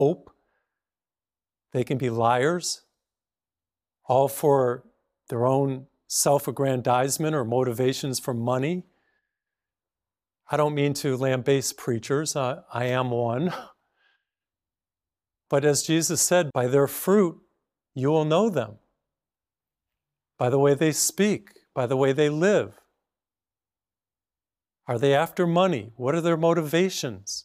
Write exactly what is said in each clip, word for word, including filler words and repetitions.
hope. They can be liars, all for their own self-aggrandizement or motivations for money. I don't mean to lambaste preachers. I, I am one. But as Jesus said, by their fruit, you will know them. By the way they speak, by the way they live. Are they after money? What are their motivations?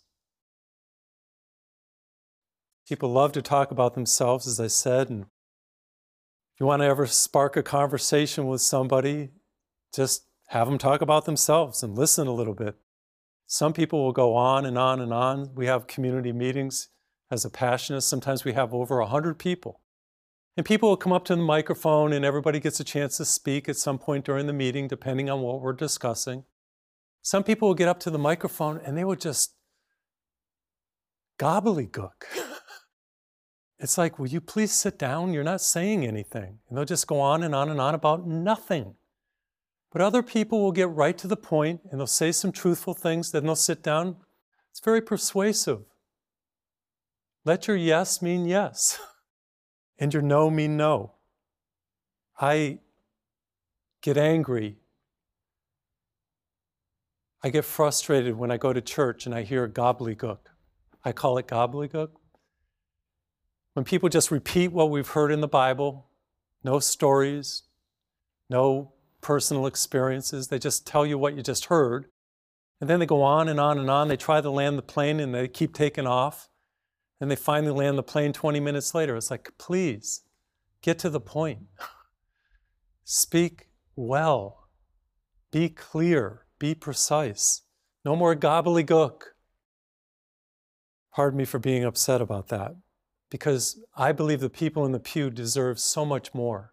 People love to talk about themselves, as I said, and if you want to ever spark a conversation with somebody, just have them talk about themselves and listen a little bit. Some people will go on and on and on. We have community meetings as a Passionist. Sometimes we have over a hundred people. And people will come up to the microphone and everybody gets a chance to speak at some point during the meeting, depending on what we're discussing. Some people will get up to the microphone and they will just gobbledygook. It's like, will you please sit down? You're not saying anything. And they'll just go on and on and on about nothing. But other people will get right to the point and they'll say some truthful things, then they'll sit down. It's very persuasive. Let your yes mean yes, and your no mean no. I get angry. I get frustrated when I go to church and I hear gobbledygook. I call it gobbledygook. When people just repeat what we've heard in the Bible, no stories, no personal experiences, they just tell you what you just heard. And then they go on and on and on. They try to land the plane and they keep taking off. And they finally land the plane twenty minutes later. It's like, please, get to the point. Speak well. Be clear. Be precise. No more gobbledygook. Pardon me for being upset about that, because I believe the people in the pew deserve so much more.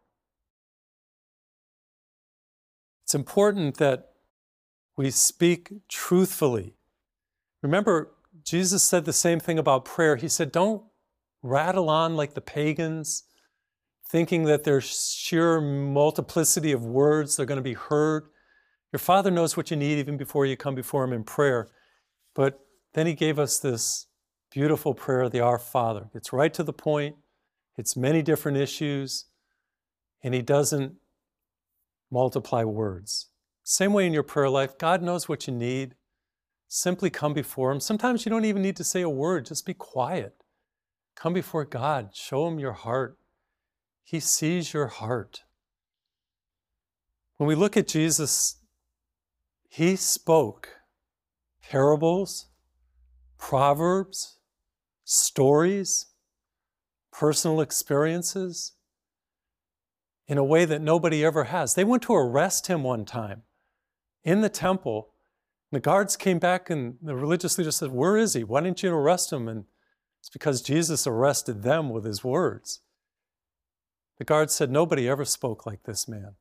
It's important that we speak truthfully. Remember, Jesus said the same thing about prayer. He said, don't rattle on like the pagans, thinking that there's sheer multiplicity of words that are going to be heard. Your Father knows what you need even before you come before Him in prayer. But then He gave us this beautiful prayer, the Our Father. It's right to the point. It's many different issues. And He doesn't multiply words. Same way in your prayer life, God knows what you need. Simply come before Him. Sometimes you don't even need to say a word. Just be quiet. Come before God. Show Him your heart. He sees your heart. When we look at Jesus, He spoke parables, proverbs, stories, personal experiences in a way that nobody ever has. They went to arrest Him one time in the temple. The guards came back and the religious leader said, where is He? Why didn't you arrest Him? And it's because Jesus arrested them with His words. The guards said, nobody ever spoke like this man.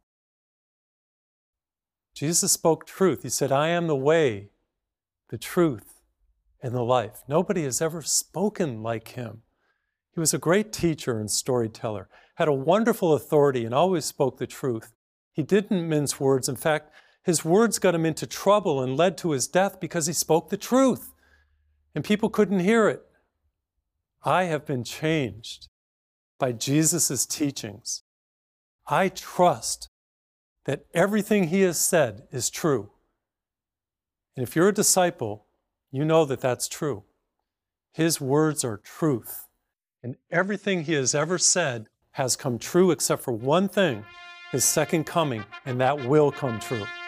Jesus spoke truth. He said, I am the way, the truth, and the life. Nobody has ever spoken like Him. He was a great teacher and storyteller, had a wonderful authority and always spoke the truth. He didn't mince words. In fact, His words got Him into trouble and led to His death because He spoke the truth and people couldn't hear it. I have been changed by Jesus' teachings. I trust that everything He has said is true. And if you're a disciple, you know that that's true. His words are truth. And everything He has ever said has come true except for one thing, His second coming, and that will come true.